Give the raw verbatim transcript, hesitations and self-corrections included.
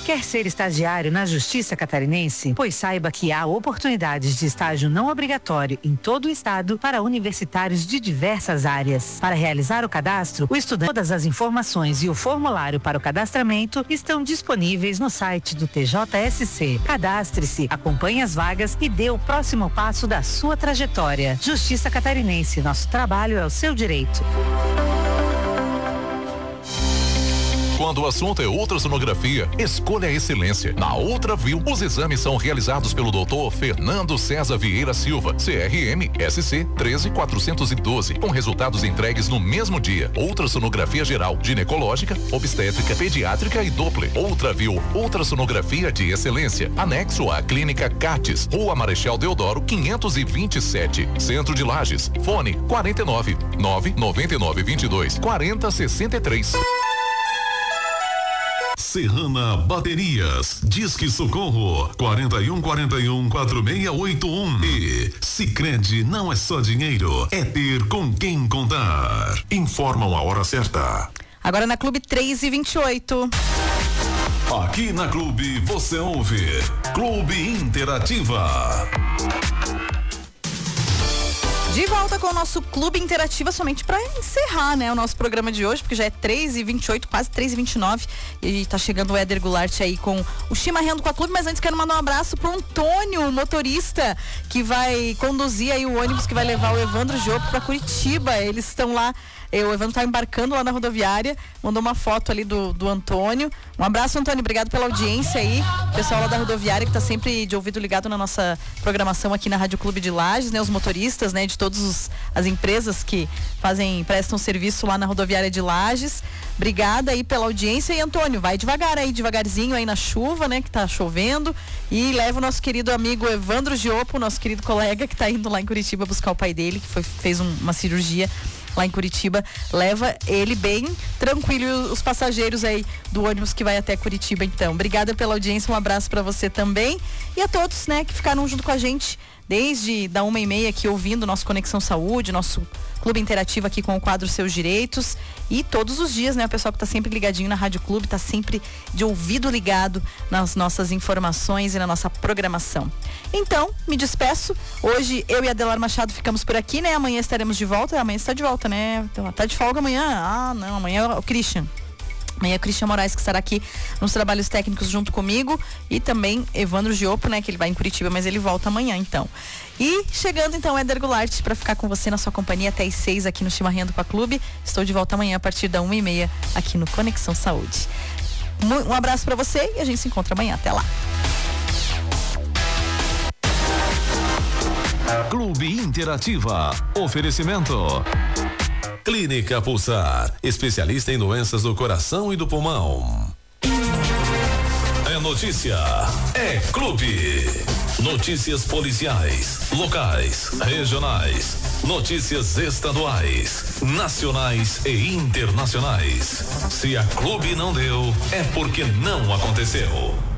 Quer ser estagiário na Justiça Catarinense? Pois saiba que há oportunidades de estágio não obrigatório em todo o estado para universitários de diversas áreas. Para realizar o cadastro, o estudante, todas as informações e o formulário para o cadastramento estão disponíveis no site do T J S C. Cadastre-se, acompanhe as vagas e dê o próximo passo da sua trajetória. Justiça Catarinense, nosso trabalho é o seu direito. Quando o assunto é ultrassonografia, escolha a excelência. Na Ultraview, os exames são realizados pelo doutor Fernando César Vieira Silva, C R M S C treze quatrocentos e doze, com resultados entregues no mesmo dia. Ultrassonografia geral, ginecológica, obstétrica, pediátrica e Doppler. Ultraview, ultrassonografia de excelência. Anexo à Clínica Cates, Rua Marechal Deodoro, quinhentos e vinte e sete, Centro de Lages. Fone quarenta e nove, nove noventa e nove vinte e dois, quarenta sessenta e três. Serrana Baterias, Disque Socorro, quarenta e um, quarenta e um, quarenta e seis oitenta e um. E Sicredi não é só dinheiro, é ter com quem contar. Informam a hora certa. Agora na Clube três e vinte e oito. Aqui na Clube você ouve Clube Interativa. De volta com o nosso Clube Interativa, somente para encerrar, né, o nosso programa de hoje, porque já é três e vinte e oito, quase três e vinte e nove, e tá chegando o Éder Goulart aí com o Chimarrando com a Clube, mas antes quero mandar um abraço pro Antônio, motorista, que vai conduzir aí o ônibus que vai levar o Evandro Giopo para Curitiba. Eles estão lá, o Evandro tá embarcando lá na rodoviária, mandou uma foto ali do, do Antônio. Um abraço, Antônio, obrigado pela audiência aí, pessoal lá da rodoviária que tá sempre de ouvido ligado na nossa programação aqui na Rádio Clube de Lages, né, os motoristas, né, de todas as empresas que fazem, prestam serviço lá na rodoviária de Lages. Obrigada aí pela audiência. E Antônio, vai devagar aí, devagarzinho aí na chuva, né, que tá chovendo, e leva o nosso querido amigo Evandro Giopo, nosso querido colega que tá indo lá em Curitiba buscar o pai dele, que foi, fez um, uma cirurgia lá em Curitiba. Leva ele bem tranquilo e os passageiros aí do ônibus que vai até Curitiba. Então, obrigada pela audiência, um abraço para você também e a todos, né, que ficaram junto com a gente desde da uma e meia aqui ouvindo nosso Conexão Saúde, nosso Clube Interativo aqui com o quadro Seus Direitos, e todos os dias, né, o pessoal que tá sempre ligadinho na Rádio Clube, tá sempre de ouvido ligado nas nossas informações e na nossa programação. Então, me despeço. Hoje eu e Adelar Machado ficamos por aqui, né? Amanhã estaremos de volta. Amanhã está de volta, né? Tá de folga amanhã? Ah, não, amanhã é o Christian. Amanhã é o Christian Moraes que estará aqui nos trabalhos técnicos junto comigo, e também Evandro Giopo, né, que ele vai em Curitiba, mas ele volta amanhã, então. E chegando então Éder Goulart para ficar com você na sua companhia até às seis aqui no Chimarrando com a Clube. Estou de volta amanhã a partir da uma e meia aqui no Conexão Saúde. Um abraço para você e a gente se encontra amanhã. Até lá. Clube Interativa. Oferecimento Clínica Pulsar, especialista em doenças do coração e do pulmão. É notícia, é clube. Notícias policiais, locais, regionais, notícias estaduais, nacionais e internacionais. Se a Clube não deu, é porque não aconteceu.